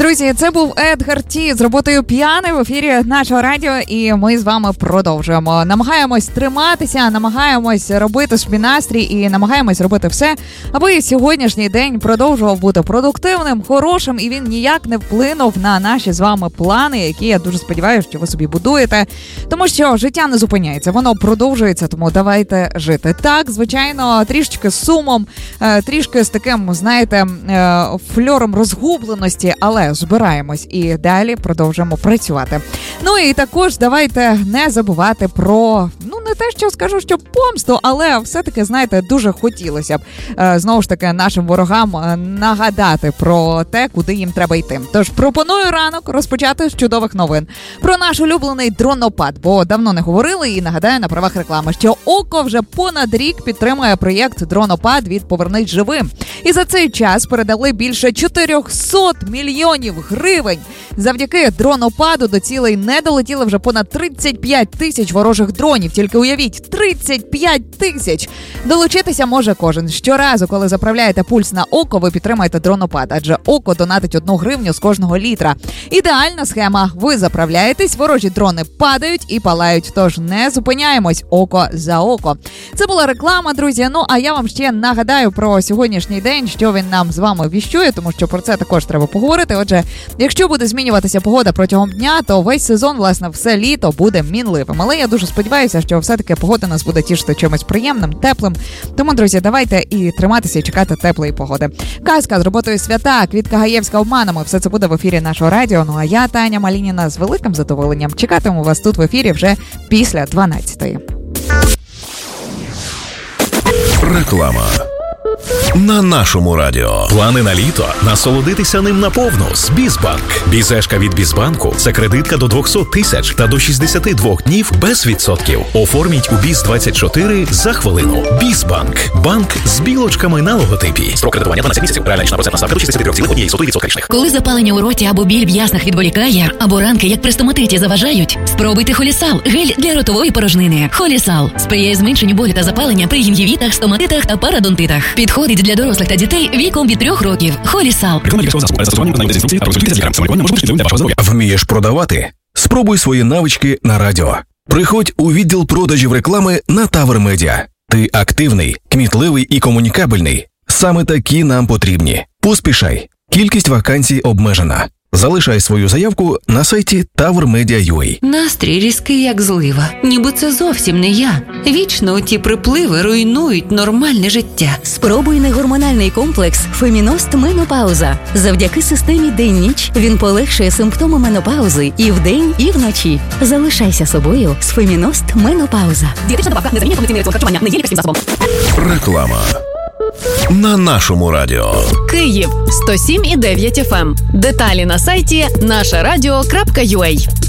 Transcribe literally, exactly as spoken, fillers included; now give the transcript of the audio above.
Друзі, це був Едгар Ті з роботою «П'яний» в ефірі нашого радіо, і ми з вами продовжуємо. Намагаємось триматися, намагаємось робити собі настрій і намагаємось робити все, аби сьогоднішній день продовжував бути продуктивним, хорошим, і він ніяк не вплинув на наші з вами плани, які, я дуже сподіваюся, що ви собі будуєте. Тому що життя не зупиняється, воно продовжується, тому давайте жити. Так, звичайно, трішечки з сумом, трішки з таким, знаєте, фльором розгубленості, але збираємось і далі продовжуємо працювати. Ну і також давайте не забувати про, ну не те, що скажу, що помсту, але все-таки, знаєте, дуже хотілося б, знову ж таки, нашим ворогам нагадати про те, куди їм треба йти. Тож пропоную ранок розпочати з чудових новин. Про наш улюблений дронопад, бо давно не говорили, і нагадаю на правах реклами, що ОКО вже понад рік підтримує проєкт «Дронопад» від «Повернись живим». І за цей час передали більше чотириста мільйонів гривень. Завдяки дронопаду до цілей не долетіли вже понад тридцять п'ять тисяч ворожих дронів. Тільки уявіть, тридцять п'ять тисяч! Долучитися може кожен. Щоразу, коли заправляєте пульс на ОКО, ви підтримаєте дронопад, адже ОКО донатить одну гривню з кожного літра. Ідеальна схема. Ви заправляєтесь, ворожі дрони падають і палають. Тож не зупиняємось. ОКО за ОКО. Це була реклама, друзі. Ну, а я вам ще нагадаю про сьогоднішній день, що він нам з вами віщує, тому що про це також треба поговорити. Отже, якщо буде змінюватися погода протягом дня, то весь сезон, власне, все літо буде мінливим. Але я дуже сподіваюся, що все-таки погода нас буде тішити чимось приємним, теплим. Тому, друзі, давайте і триматися, і чекати теплої погоди. Казка з роботою «Свята», Квітка Гаєвська «Обманами». Все це буде в ефірі нашого радіо. Ну а я, Таня Малініна, з великим задоволенням чекатиму вас тут в ефірі вже після дванадцятої. Реклама. На нашому радіо. Плани на літо? Насолодитися ним наповну з Бізбанк. Бізешка від Бізбанку – це кредитка до двісті тисяч та до шістдесят два днів без відсотків. Оформіть у Біз двадцять чотири за хвилину. Бізбанк. Банк з білочками на логотипі. Строк кредитування дванадцять місяців. Реальна річна процентна ставка до шістдесят три цілих одна сотих відсотка річних. Коли запалення у роті або біль в яснах відволікає, або ранки, як при стоматиті, заважають, спробуйте Холісал – гель для ротової порожнини. Холісал сприяє зменшенню болю та запалення при гінгівітах, стоматитах та парадонтитах. Підходить для дорослих та дітей віком від трьох років. Холісал. Вмієш продавати? Спробуй свої навички на радіо. Приходь у відділ продажів реклами на Тавр Медіа. Ти активний, кмітливий і комунікабельний. Саме такі нам потрібні. Поспішай. Кількість вакансій обмежена. Залишай свою заявку на сайті тавр медіа крапка ю а. Настрій різкий, як злива. Ніби це зовсім не я. Вічно ті припливи руйнують нормальне життя. Спробуй негормональний комплекс «Феміност Менопауза». Завдяки системі день-ніч він полегшує симптоми менопаузи і вдень, і вночі. Залишайся собою з «Феміност Менопауза». Дієтична добавка не замінює повноцінний раціон харчування, не є лікарським засобом. Реклама. На нашому радіо. Київ сто сім і дев'ять еф ем. Деталі на сайті наша радіо крапка ю а.